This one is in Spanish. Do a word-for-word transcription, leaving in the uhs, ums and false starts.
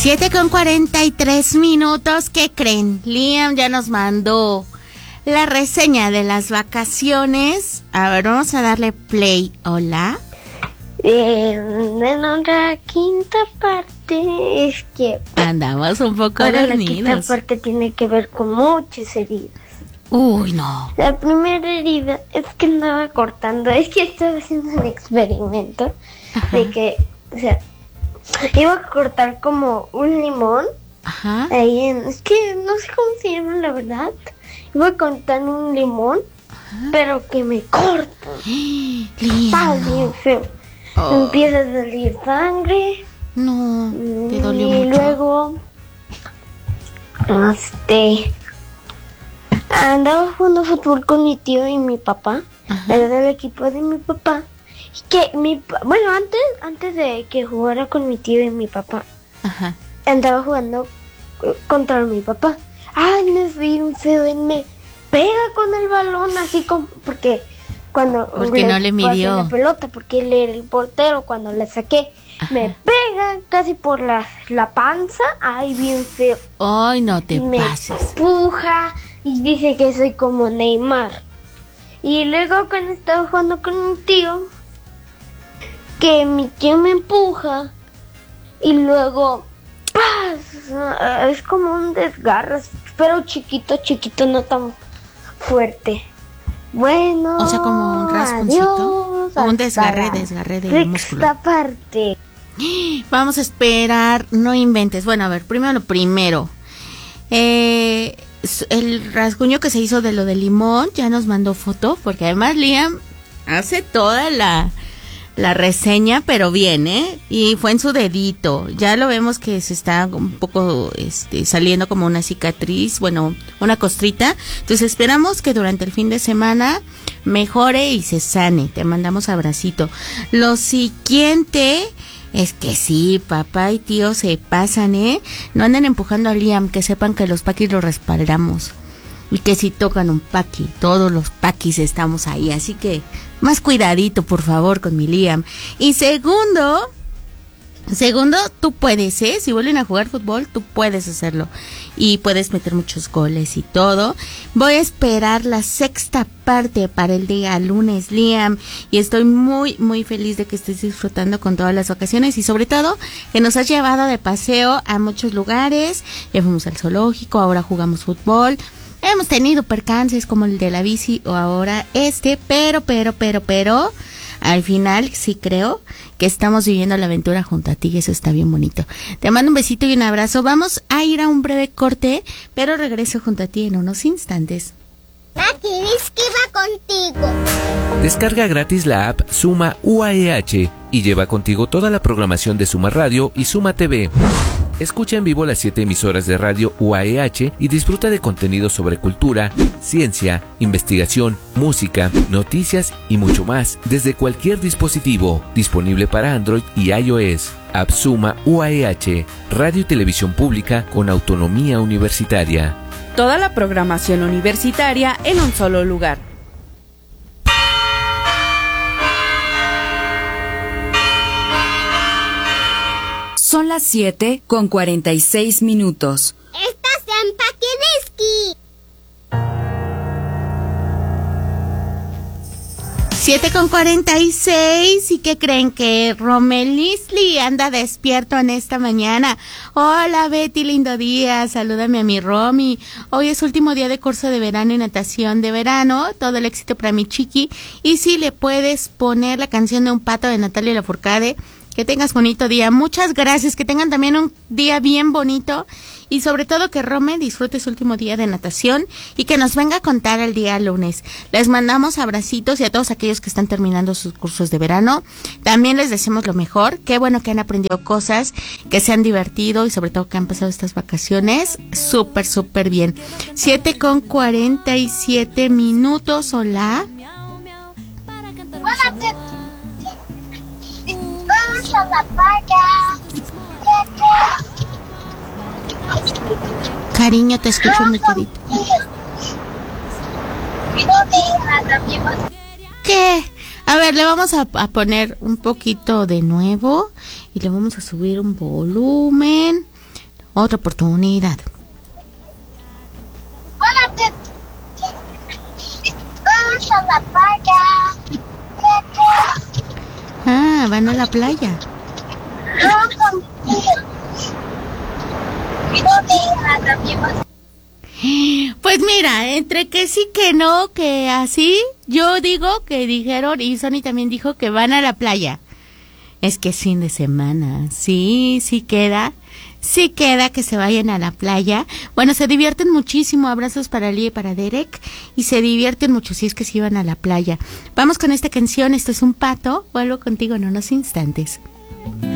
siete con cuarenta y tres minutos. ¿Qué creen? Liam ya nos mandó la reseña de las vacaciones. A ver, vamos a darle play. Hola. Eh, en otra quinta parte es que... Andamos un poco ahora dormidos. La quinta parte tiene que ver con muchas heridas. Uy, no. La primera herida es que andaba cortando. Es que estaba haciendo un experimento. Ajá. De que, o sea, iba a cortar como un limón. Ajá. Ahí en... Es que no sé cómo se llama, la verdad. Iba a cortar un limón, ajá, pero que me corta. Está bien feo. Oh. Empieza a salir sangre. No, te dolió y mucho. Y luego, este, andaba jugando fútbol con mi tío y mi papá. Ajá. Era del equipo de mi papá. Y que mi, bueno, antes, antes de que jugara con mi tío y mi papá, ajá, andaba jugando contra mi papá. Ay, me fui un feo, él me pega con el balón así como, porque cuando porque le no le midió la pelota, porque él era el portero, cuando la saqué, ajá, me pega casi por la, la panza. Ay, bien feo. Ay, no te me pases. Me empuja y dice que soy como Neymar. Y luego cuando estaba jugando con mi tío, que mi tío me empuja y luego ¡paz! Es como un desgarro, pero chiquito, chiquito, no tan fuerte. Bueno, o sea, como un rasponcito, o un desgarre, desgarre de músculo. Sexta parte. Vamos a esperar, no inventes. Bueno, a ver, primero lo primero. Eh, el rasguño que se hizo de lo del limón, ya nos mandó foto, porque además Liam hace toda la, la reseña, pero bien, ¿eh? Y fue en su dedito. Ya lo vemos que se está un poco este, saliendo como una cicatriz, bueno, una costrita. Entonces esperamos que durante el fin de semana mejore y se sane. Te mandamos abracito. Lo siguiente es que sí, papá y tío se pasan, ¿eh? No anden empujando a Liam, que sepan que los paquis los respaldamos. Y que si tocan un paqui, todos los paquis estamos ahí. Así que más cuidadito, por favor, con mi Liam. Y segundo, segundo, tú puedes, ¿eh? Si vuelven a jugar fútbol, tú puedes hacerlo. Y puedes meter muchos goles y todo. Voy a esperar la sexta parte para el día lunes, Liam. Y estoy muy, muy feliz de que estés disfrutando con todas las vacaciones. Y sobre todo, que nos has llevado de paseo a muchos lugares. Ya fuimos al zoológico, ahora jugamos fútbol. Hemos tenido percances como el de la bici o ahora este, pero, pero, pero, pero, al final sí creo que estamos viviendo la aventura junto a ti y eso está bien bonito. Te mando un besito y un abrazo. Vamos a ir a un breve corte, pero regreso junto a ti en unos instantes. Aquí Whisky va contigo. Descarga gratis la app Suma U A E H y lleva contigo toda la programación de Suma Radio y Suma T V. Escucha en vivo las siete emisoras de radio U A E H y disfruta de contenido sobre cultura, ciencia, investigación, música, noticias y mucho más desde cualquier dispositivo, disponible para Android y iOS. App Suma U A E H, radio y televisión pública con autonomía universitaria. Toda la programación universitaria en un solo lugar. Son las siete con cuarenta y seis minutos. ¡Estás en Paquidiski! siete con cuarenta y seis. ¿Y qué creen? Que Romelisli anda despierto en esta mañana. Hola Betty, lindo día. Salúdame a mi Romy. Hoy es último día de curso de verano y natación de verano. Todo el éxito para mi chiqui. Y si le puedes poner la canción de Un pato de Natalia Lafourcade. Que tengas bonito día. Muchas gracias. Que tengan también un día bien bonito. Y sobre todo que Rome disfrute su último día de natación y que nos venga a contar el día lunes. Les mandamos abracitos y a todos aquellos que están terminando sus cursos de verano. También les deseamos lo mejor. Qué bueno que han aprendido cosas, que se han divertido y sobre todo que han pasado estas vacaciones súper, súper bien. siete con cuarenta y siete minutos. Hola. Hola, vamos a la playa. Cariño, te escucho muy querido. ¿Qué? A ver, le vamos a, a poner un poquito de nuevo y le vamos a subir un volumen. otra oportunidad. Hola, te... Vamos a la playa. Ah, van a la playa. No, contigo. Pues mira, entre que sí que no, que así, yo digo que dijeron, y Sony también dijo que van a la playa. Es que es fin de semana, sí, sí queda, sí queda que se vayan a la playa. Bueno, se divierten muchísimo, abrazos para Lee y para Derek, y se divierten mucho si es que se iban a la playa. Vamos con esta canción, esto es Un Pato, vuelvo contigo en unos instantes.